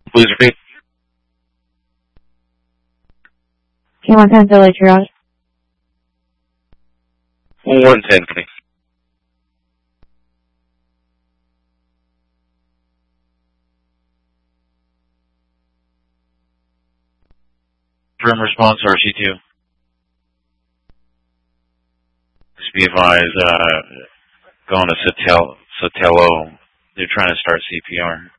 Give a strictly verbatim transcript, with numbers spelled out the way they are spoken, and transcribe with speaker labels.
Speaker 1: Please repeat.
Speaker 2: K one ten Delay Triage.
Speaker 1: one ten, please. Firm response, R C two. Just be advised, uh, going to Sotel, Sotelo. They're trying to start C P R.